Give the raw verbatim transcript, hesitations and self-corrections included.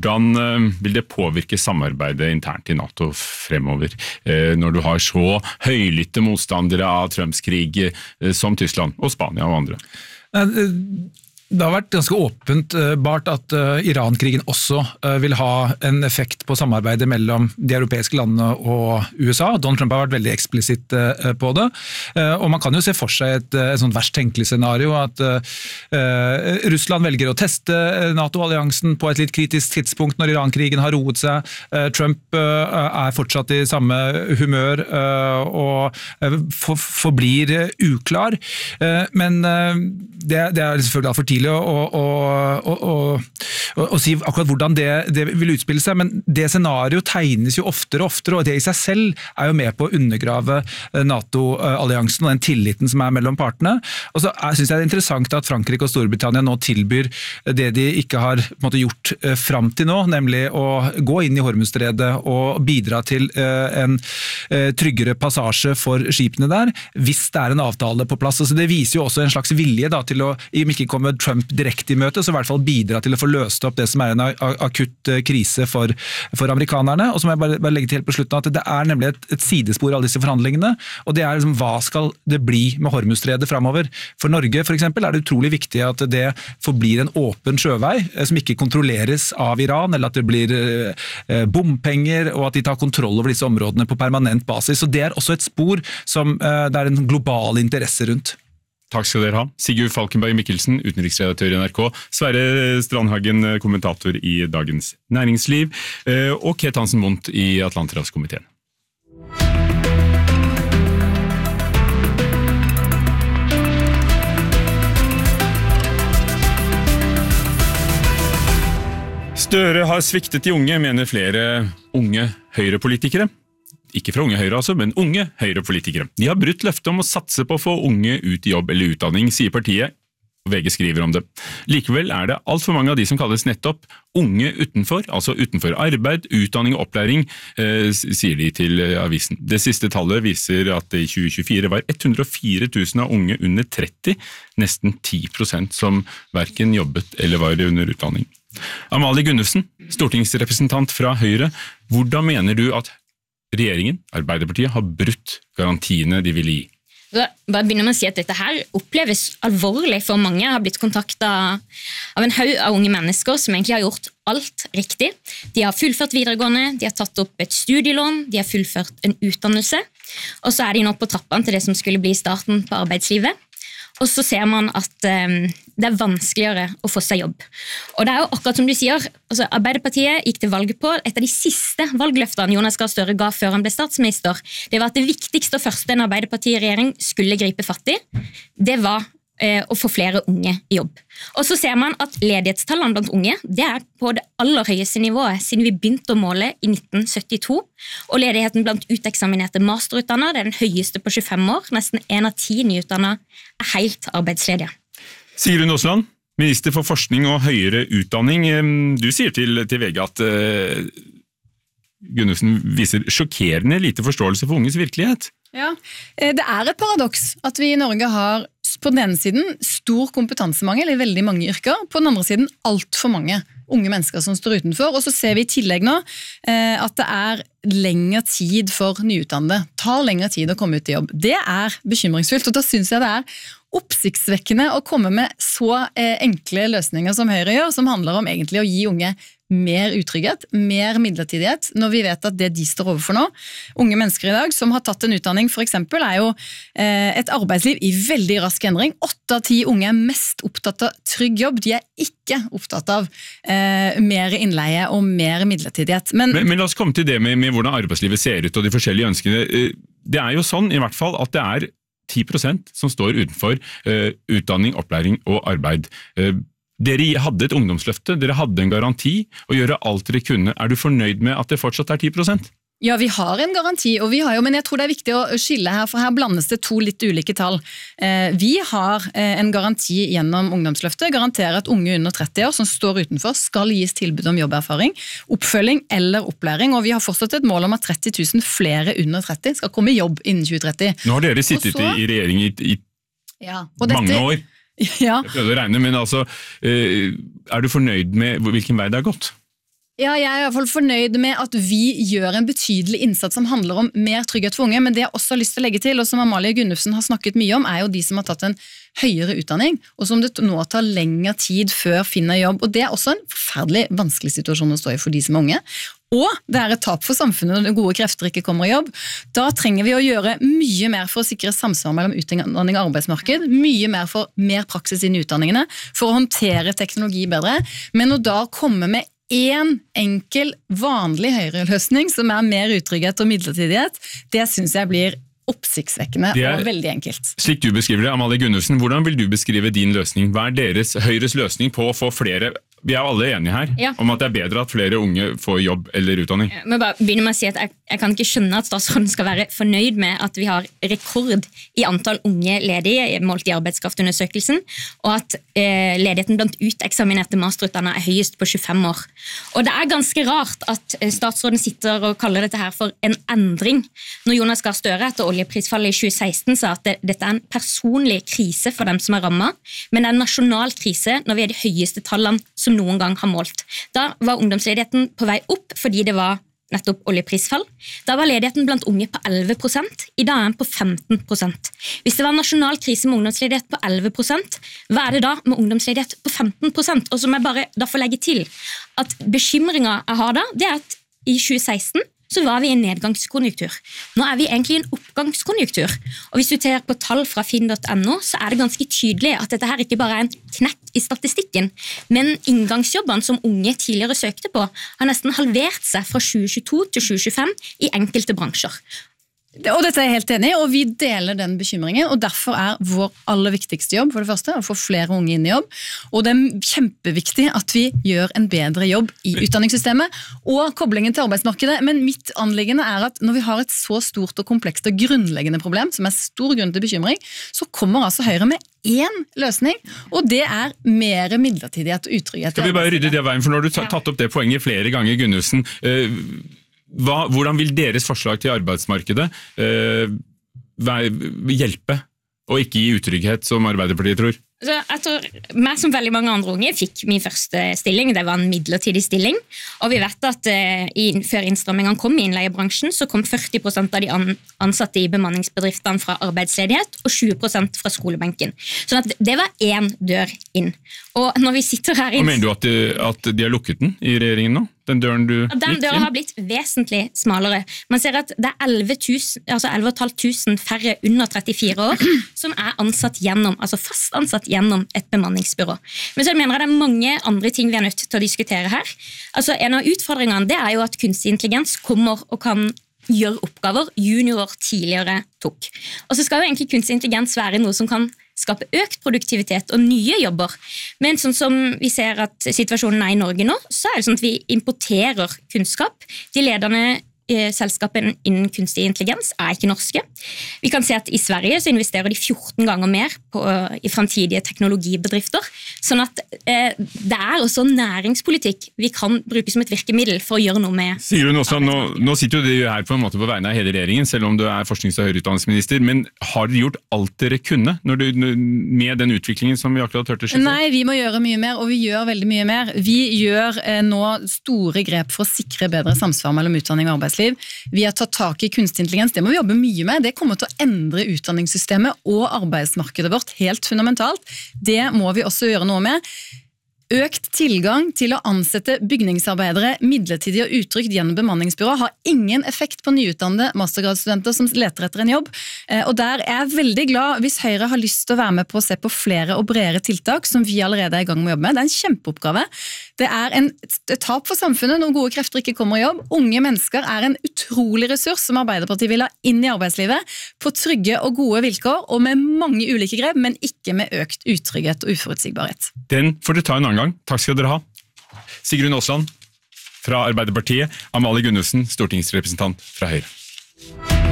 hvordan vil det påvirke samarbeidet internt i NATO fremover, når du har så høylytte motstandere av Trumps krig som Tyskland og Spania og andre? Det har vært ganske åpenbart at Iran-krigen også vil ha en effekt på samarbeidet mellom de europeiske landene og U S A. Donald Trump har vært veldig eksplisitt på det, og man kan jo se for seg et, et sånt verst tenkelig scenario, at uh, Russland velger å teste NATO-alliansen på et litt kritisk tidspunkt når Iran-krigen har roet seg. Uh, Trump uh, er fortsatt i samme humør uh, og uh, for, forblir uklar, uh, men uh, det, det er selvfølgelig for tidlig Å, å, å, å, å, å si akkurat hvordan det, det vil utspille seg, men det scenario tegnes jo oftere og oftere, og det i seg selv er jo med på å undergrave NATO-alliansen og den tilliten som er mellom partene. Og så synes jeg det er interessant at Frankrike og Storbritannia nå tilbyr det de ikke har på en måte, gjort eh, frem til nå, nemlig å gå inn i Hormuzstredet og bidra til eh, en eh, tryggere passasje for skipene der, hvis det er en avtale på plass. Altså, det viser jo også en slags vilje da, til å, om ikke komme Trump direkte i møte, så i hvert fall bidra til å få løst opp det som er en akutt krise for, for amerikanerne. Og så må jeg bare, bare legge til helt på slutten at det er nemlig et, et sidespor av disse forhandlingene, og det er liksom, hva skal det bli med Hormuzstredet fremover? For Norge for eksempel er det utrolig viktig at det forblir en åpen sjøvei, som ikke kontrolleres av Iran, eller at det blir eh, bompenger, og at de tar kontroll over disse områdene på permanent basis. Så det er også et spor som eh, det er en global interesse rundt. Takk skal dere ha. Sigurd Falkenberg Mikkelsen, utenriksredaktør i N R K, Sverre Strandhagen, kommentator i Dagens Næringsliv, og Ket Hansen Mondt i Atlanterhavskomiteen. Støre har sviktet de unge, mener flere unge høyrepolitikere. Ikke fra unge høyre altså, men unge høyrepolitikere. De har brutt løftet om å satse på å få unge ut i jobb eller utdanning, sier partiet, og V G skriver om det. Likevel er det alt for mange av de som kalles nettopp unge utenfor, altså utenfor arbeid, utdanning og opplæring, eh, sier de til avisen. Det siste tallet viser at i tjue tjuefire var hundre og fire tusen av unge under tretti, nesten ti prosent som hverken jobbet eller var under utdanning. Amalie Gunnufsen, stortingsrepresentant fra Høyre, hvordan mener du at regjeringen, Arbeiderpartiet, har brutt garantiene de ville gi? Bare begynner med å si at dette her oppleves alvorlig for mange. Jeg har blitt kontaktet av en haug av unge mennesker som egentlig har gjort alt riktig. De har fullført videregående, de har tatt opp et studielån, de har fullført en utdannelse, og så er de nå på trappene til det som skulle bli starten på arbeidslivet. Og så ser man at um, det er vanskeligere å få seg jobb. Og det er jo akkurat som du sier, altså Arbeiderpartiet gikk til valget på et av de siste valgløftene Jonas Gahr Støre ga før han ble statsminister. Det var at det viktigste og første en Arbeiderparti-regjering skulle gripe fatt i, det var eh, å få flere unge i jobb. Og så ser man at ledighetstallene blant unge, det er på det aller høyeste nivået siden vi begynte å måle i nitten syttito, og ledigheten blant uteksaminerte masterutdannede, det er den høyeste på tjuefem år, nesten en av ti nyutdannede er helt arbeidsledige. Sigrun Aasland, minister for forskning og høyere utdanning, du sier til, til V G at uh, Gunnufsen viser sjokkerende lite forståelse for unges virkelighet. Ja, det er et paradoks at vi i Norge har på den ene siden stor kompetansemangel i veldig mange yrker, på den andre siden alt for mange unge mennesker som står utenfor, og så ser vi i tillegg nå eh, at det er lengre tid for nyutdannede, tar lengre tid å komme ut i jobb. Det er bekymringsfullt, og da synes jeg det er oppsiktsvekkende å komme med så eh, enkle løsninger som Høyre gjør, som handler om egentlig å gi unge mer utrygghet, mer midlertidighet, når vi vet at det de står overfor nå, unge mennesker i dag som har tatt en utdanning for eksempel, er jo eh, et arbeidsliv i veldig rask endring. Åtte av ti unge er mest opptatt av trygg jobb, de er ikke opptatt av eh, mer innleie og mer midlertidighet. Men, men, men la oss komme til det med, med hvordan arbeidslivet ser ut og de forskjellige ønskene. Det er jo sånn i hvert fall at det er ti prosent som står utenfor uh, utdanning, opplæring og arbeid. Uh, dere hadde et ungdomsløfte, dere hadde en garanti å gjøre alt dere kunne. Er du fornøyd med at det fortsatt er ti prosent? Ja, vi har en garanti, og vi har jo, men jeg tror det er viktig å skille her, for her blandes det to litt ulike tall. Eh, vi har eh, en garanti gjennom ungdomsløftet, garanterer at unge under tretti år som står utenfor skal gis tilbud om jobberfaring, oppfølging eller opplæring, og vi har fortsatt et mål om at tretti tusen flere under tretti skal komme i jobb innen tjue tretti. Nå har dere sittet så, i regjering i, i ja, mange dette, år. Ja. Jeg prøvde å regne, men altså, eh, er du fornøyd med hvilken vei det har gått? Ja, jeg er i hvert fall fornøyd med at vi gjør en betydelig innsats som handler om mer trygghet for unge, men det jeg også har lyst til å legge til, og som Amalie Gunnufsen har snakket mye om, er jo de som har tatt en høyere utdanning, og som det nå tar lengre tid før finner jobb, og det er også en forferdelig vanskelig situasjon å stå i for de som er unge, og det er et tap for samfunnet når gode krefter ikke kommer i jobb. Da trenger vi å gjøre mye mer for å sikre samsvar mellom utdanning og arbeidsmarked, mye mer for mer praksis inn i utdanningene, for å håndtere teknologi bedre, men å da komme med en enkel, vanlig høyreløsning som er mer utrygghet og midlertidighet, det synes jeg blir oppsiktsvekkende og veldig enkelt. Slik du beskriver det, Amalie Gunnufsen, hvordan vil du beskrive din løsning? Hva er deres Høyres løsning på å få flere? Vi er alle enige her ja. om at det er bedre at flere unge får jobb eller utdanning. Jeg må bare begynne med å si at jeg, jeg kan ikke skjønne at statsråden skal være fornøyd med at vi har rekord i antall unge ledige målt i arbeidskraftundersøkelsen, og at eh, ledigheten blant uteksaminerte masterutdannede er høyest på tjuefem år. Og det er ganske rart at statsråden sitter og kaller dette her for en endring, når Jonas Gahr Støre etter oljeprisfallet i tjue seksten sa at det, dette er en personlig krise for dem som er rammet, men det er en nasjonal krise når vi er de høyeste tallene som noen gang har målt. Da var ungdomsledigheten på vei opp fordi det var nettopp oljeprisfall. Da var ledigheten blant unge på elleve prosent, i dag er den på femten prosent. Hvis det var en nasjonal krise med ungdomsledighet på elleve prosent, hva er det da med ungdomsledighet på femten prosent? Og som jeg bare da får legge til, at bekymringen jeg har da, det er at i tjue seksten så var vi i en nedgangskonjunktur. Nå er vi egentlig i en oppgangskonjunktur. Og hvis du ser på tall fra finn punktum no, så er det ganske tydelig at dette her ikke bare er en knekk i statistikken, men inngangsjobbene som unge tidligere søkte på, har nesten halvert seg fra tjue tjueto til tjue tjuefem i enkelte bransjer. Og dette er jeg helt enig i, og vi deler den bekymringen, og derfor er vår aller viktigste jobb, for det første, å få flere unge inn i jobb, og det er kjempeviktig at vi gjør en bedre jobb i utdanningssystemet, og koblingen til arbeidsmarkedet, men mitt anliggende er at når vi har et så stort og komplekst og grunnleggende problem, som er stor grunn til bekymring, så kommer altså Høyre med én løsning, og det er mer midlertidighet og utrygghet. Skal vi bare rydde det veien, for når du har tatt opp det poenget flere ganger, Gunnufsen, øh, Hva, hvordan vil deres forslag til arbeidsmarkedet eh, hjelpe, og ikke gi utrygghet, som Arbeiderpartiet tror? Så jeg tror, meg som veldig mange andre unge fikk min første stilling, det var en midlertidig stilling, og vi vet at eh, i, før innstrammingene kom i innleiebransjen, så kom førti prosent av de an, ansatte i bemanningsbedriftene fra arbeidsledighet, og tjue prosent fra skolebenken. Så at det var én dør inn. Og når vi sitter her... Og mener du at de, at de har lukket den i regjeringen nå? Den døren du gikk inn? Den døren har blitt vesentlig smalere. Man ser at det er elleve tusen, altså elleve tusen fem hundre færre under trettifire år som er ansatt gjennom, altså fast ansatt gjennom et bemanningsbyrå. Men så mener jeg det er mange andre ting vi er nødt til å diskutere her. Altså en av utfordringene det er jo at kunstig intelligens kommer og kan gjøre oppgaver juniorer tidligere tok. Og så skal jo egentlig kunstig intelligens være noe som kan skape økt produktivitet og nye jobber. Men sånn som vi ser at situasjonen er i Norge nå, så er det sånn at vi importerer kunnskap. De lederne selskapene innen kunstig intelligens er ikke norske. Vi kan se at i Sverige så investerer de fjorten ganger mer på, i fremtidige teknologibedrifter, sånn at eh, det er også næringspolitikk vi kan bruke som et virkemiddel for å gjøre noe med. Sigrun også, nå, nå sitter jo du her på en måte på vegne av hele regjeringen, selv om du er forsknings- og høyere utdanningsminister, men har dere gjort alt dere kunne når du, med den utviklingen som vi akkurat hørte skjedd? Nei, vi må gjøre mye mer, og vi gjør veldig mye mer. Vi gjør eh, nå store grep for å sikre bedre samsvar mellom utdanning og arbeidsliv. Vi har tatt tak i kunstig intelligens, det må vi jobbe mye med. Det kommer til å endre utdanningssystemet og arbeidsmarkedet vårt helt fundamentalt. Det må vi også gjøre noe med. Økt tilgang til å ansette bygningsarbeidere midlertidig og utrygt gjennom bemanningsbyrå har ingen effekt på nyutdannede mastergradsstudenter som leter etter en jobb. Og der er jeg veldig glad hvis Høyre har lyst til å være med på å se på flere og bredere tiltak som vi allerede er i gang med å jobbe med. Det er en kjempeoppgave. Det er en, et tap for samfunnet når gode krefter ikke kommer i jobb. Unge mennesker er en utrolig ressurs som Arbeiderpartiet vil ha inn i arbeidslivet på trygge og gode vilkår og med mange ulike grep, men ikke med økt utrygghet og uforutsigbarhet. Den får du ta en annen gang. Takk skal dere ha. Sigrun Aasland fra Arbeiderpartiet, Amalie Gunnufsen, stortingsrepresentant fra Høyre.